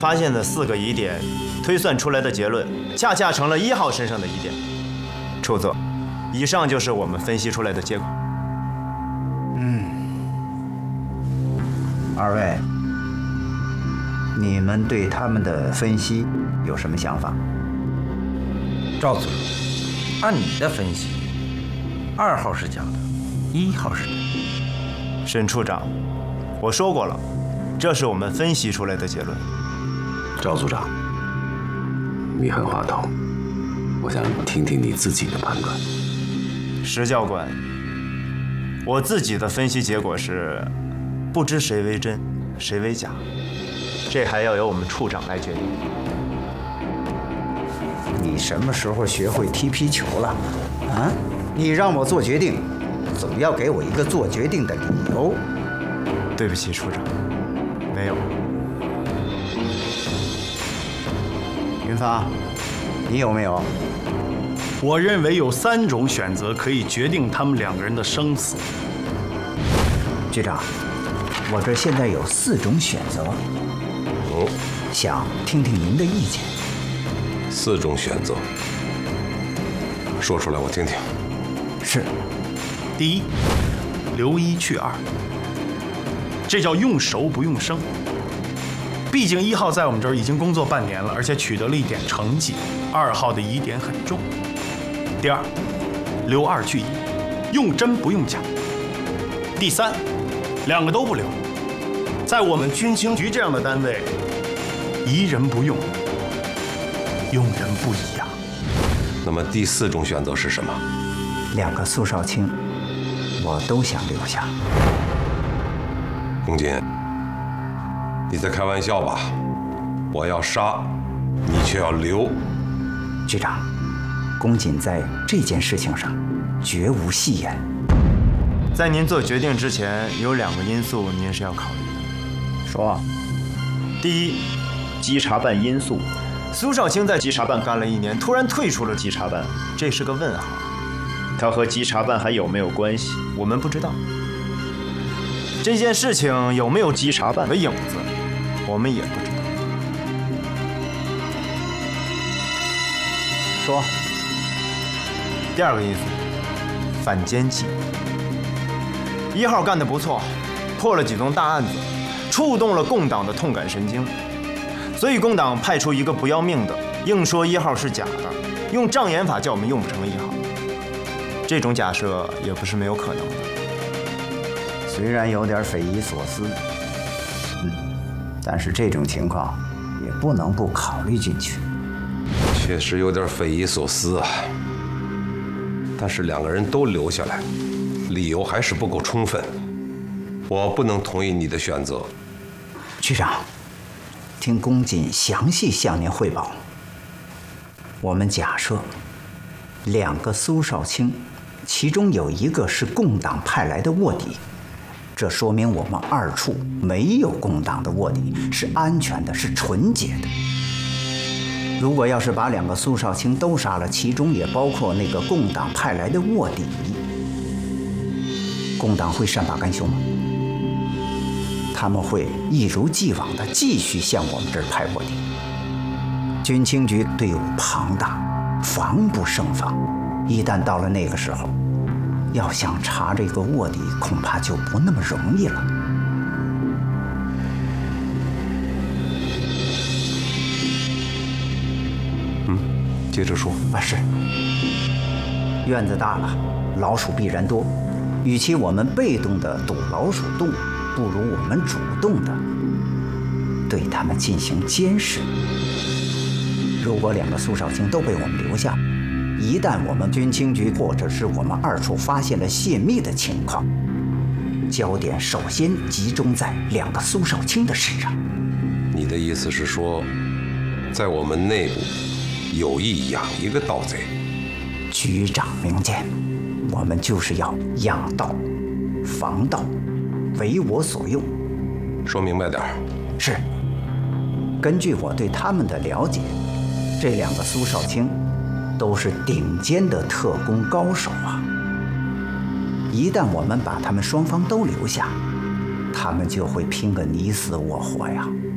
发现的4个疑点，推算出来的结论，恰恰成了1号身上的疑点。处座，以上就是我们分析出来的结果。 二位，你们对他们的分析有什么想法？ 赵组长，按你的分析，2号是假的，1号是真的。 沈处长，我说过了，这是我们分析出来的结论。 赵组长，你很话头，我想听听你自己的判断。 石教官，我自己的分析结果是，不知谁为真，谁为假，这还要由我们处长来决定。 你什么时候学会踢皮球了？啊？你让我做决定，总要给我一个做决定的理由。 对不起，处长，没有。 云芳，你有没有？ 我认为有3种选择可以决定他们2个人的生死。 局长，我这现在有4种选择，想听听您的意见。 4种选择，说出来我听听。 是。 第一，留1去2，这叫用熟不用生。毕竟1号在我们这儿已经工作半年了，而且取得了一点成绩，2号的疑点很重。第二，留2去1，用真不用假。第三，2个都不留。在我们军情局这样的单位，疑人不用，用人不疑呀。 那么第4种选择是什么 ？2个苏少卿，我都想留下。 龚锦，你在开玩笑吧？我要杀，你却要留。 局长，龚锦在这件事情上绝无戏言。 在您做决定之前，有2个因素您是要考虑的。 说。 第一，稽查办因素。苏少卿在稽查办干了1年，突然退出了稽查办，这是个问号。他和稽查办还有没有关系，我们不知道。这件事情有没有稽查办的影子，我们也不知道。 说。 第2个因素，反间计。1号干得不错，破了几宗大案子，触动了共党的痛感神经，所以共党派出一个不要命的，硬说1号是假的，用障眼法叫我们用不成1号。这种假设也不是没有可能的。 虽然有点匪夷所思，但是这种情况也不能不考虑进去。 确实有点匪夷所思啊。但是2个人都留下来，理由还是不够充分，我不能同意你的选择。 局长，听龚锦详细向您汇报。我们假设2个苏少卿，其中有1个是共党派来的卧底，这说明我们2处没有共党的卧底，是安全的，是纯洁的。如果要是把2个苏少卿都杀了，其中也包括那个共党派来的卧底，共党会善罢甘休吗？他们会一如既往地继续向我们这儿派卧底。军情局队伍庞大，防不胜防，一旦到了那个时候，要想查这个卧底，恐怕就不那么容易了。 接着说。 是。院子大了，老鼠必然多。与其我们被动的堵老鼠洞，不如我们主动的对他们进行监视。如果2个苏少卿都被我们留下，一旦我们军情局或者是我们2处发现了泄密的情况，焦点首先集中在2个苏少卿的身上。 你的意思是说，在我们内部有意养一个盗贼？ 局长明鉴，我们就是要养盗、防盗，为我所用。 说明白点儿。 是。根据我对他们的了解，这2个苏少卿都是顶尖的特工高手啊！一旦我们把他们双方都留下，他们就会拼个你死我活呀！